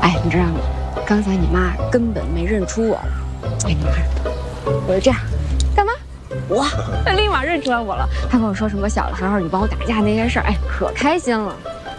哎，你知道吗？刚才你妈根本没认出我。哎，你看，我是这样，干嘛？我，她立马认出来我了。她跟我说什么小的时候你帮我打架那件事儿，哎，可开心了。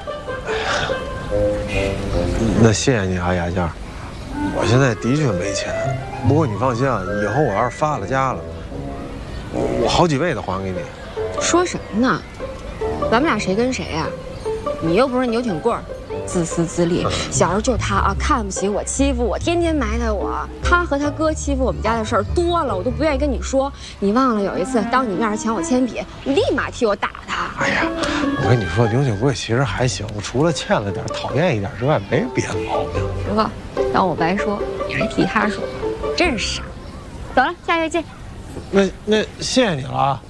那谢谢你啊，雅静。我现在的确没钱，不过你放心啊，以后我要是发了家了，我好几倍的还给你。 说什么呢？咱们俩谁跟谁呀？你又不是牛挺棍儿，自私自利。小时候就他啊，看不起我，欺负我，天天埋汰我。他和他哥欺负我们家的事儿多了，我都不愿意跟你说。你忘了有一次当你面抢我铅笔，你立马替我打他。 哎呀，我跟你说，牛挺贵其实还行，除了欠了点、讨厌一点之外，没别的毛病。 哥，当我白说，你还替他说，真是傻。走了，下月见。 那谢谢你了啊。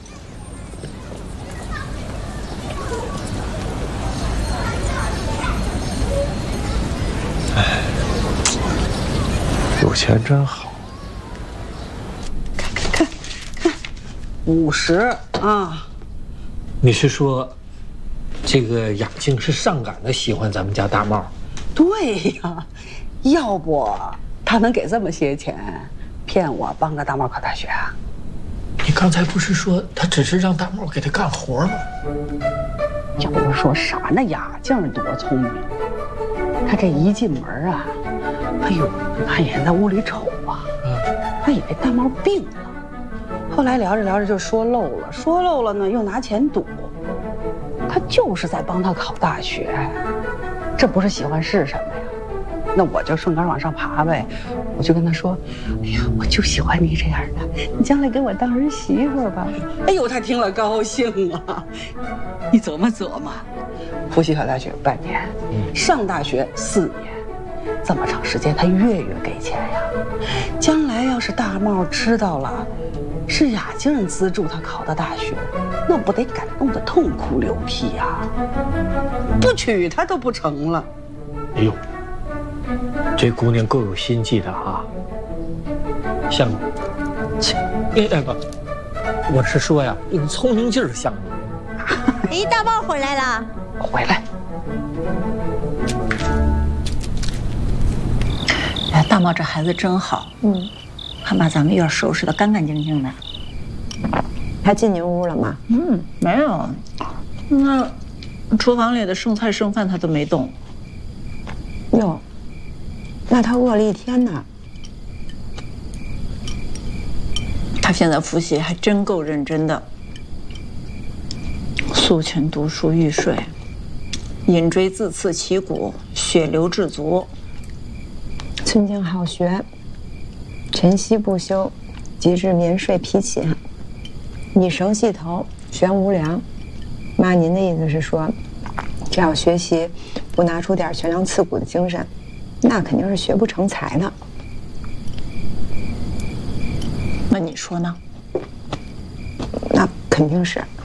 哎，有钱真好。 看，50啊！ 你是说，这个雅静是上赶的喜欢咱们家大帽？ 对呀，要不他能给这么些钱，骗我帮着大帽考大学啊？ 你刚才不是说他只是让大帽给他干活吗？ 要我说啥？那雅静多聪明，他这一进门啊，哎呦，他也在屋里瞅啊，他以为大帽病了。后来聊着聊着就说漏了呢，又拿钱赌，他就是在帮他考大学，这不是喜欢是什么呀？那我就顺杆往上爬呗，我就跟他说：“哎呀，我就喜欢你这样的，你将来给我当儿媳妇吧。”哎呦，他听了高兴啊！你琢磨琢磨，复习考大学半年，上大学4年，这么长时间，他月给钱呀。将来要是大帽知道了，是雅静人资助他考的大学，那不得感动得痛哭流涕呀！不娶他都不成了。 哎呦，这姑娘够有心计的啊！像你，我是说呀，这个聪明劲儿像你。 哎，大帽回来了。 回来。哎，大帽这孩子真好，还把咱们院收拾得干干净净的。 他进您屋了吗？ 没有。那厨房里的剩菜剩饭他都没动。 哟，那他饿了一天呢。 他现在复习还真够认真的，宿勤读书欲睡，引锥自刺旗骨，血流至足。 寸劲好学，晨曦不休，极致眠睡脾寝，以绳系头，悬无量。妈，您的意思是说，这样学习不拿出点悬梁刺股的精神，那肯定是学不成才的。 那你说呢？ 那肯定是。